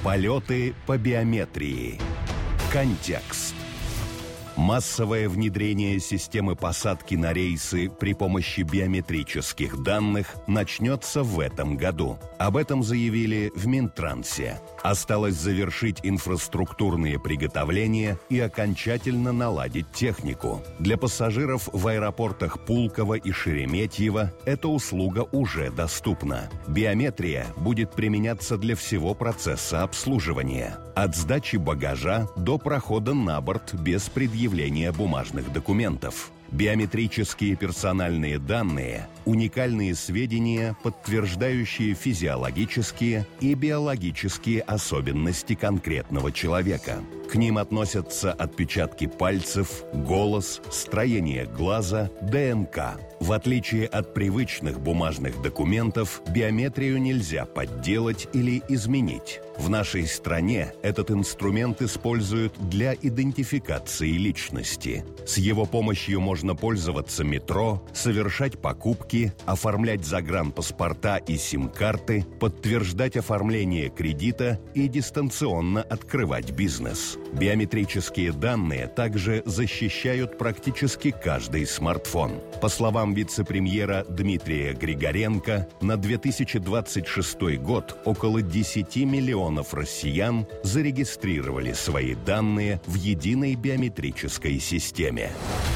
Полеты по биометрии. Контекст. Массовое внедрение системы посадки на рейсы при помощи биометрических данных начнется в этом году. Об этом заявили в Минтрансе. Осталось завершить инфраструктурные приготовления и окончательно наладить технику. Для пассажиров в аэропортах Пулково и Шереметьево эта услуга уже доступна. Биометрия будет применяться для всего процесса обслуживания. От сдачи багажа до прохода на борт без предъявления бумажных документов. Биометрические персональные данные – уникальные сведения, подтверждающие физиологические и биологические особенности конкретного человека. К ним относятся отпечатки пальцев, голос, строение глаза, ДНК. В отличие от привычных бумажных документов, биометрию нельзя подделать или изменить. В нашей стране этот инструмент используют для идентификации личности. С его помощью можно пользоваться метро, совершать покупки, оформлять загранпаспорта и сим-карты, подтверждать оформление кредита и дистанционно открывать бизнес. Биометрические данные также защищают практически каждый смартфон. По словам вице-премьера Дмитрия Григоренко, на 2026 год около 10 миллионов россиян зарегистрировали свои данные в единой биометрической системе.